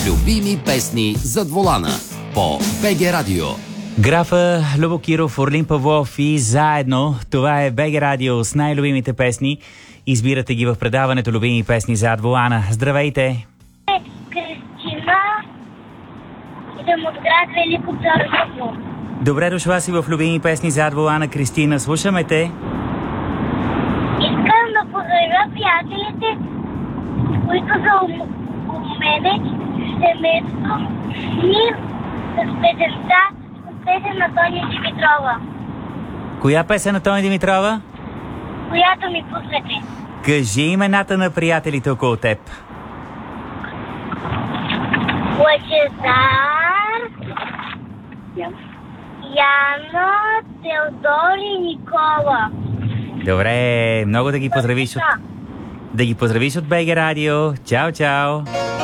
Любими песни зад волана по БГ Радио. Графа Любо Киров, Орлин Павлов и заедно. Това е БГ Радио с най-любимите песни. Избирате ги в предаването Любими песни зад волана. Здравейте! Кристина, идем от град Велико Търново. Добре дошла си в Любими песни зад волана, Кристина. Слушаме те. Искам да поздравя приятелите, които са у мене, семейството ни с песен на Тони Димитрова. Коя песен на Тони Димитрова? Която ми пуснете. Кажи имената на приятелите около теб. Лъчезар, Яна, Теодор и Никола. Добре, много да ги поздравиш от БГ Радио. Чао, чао!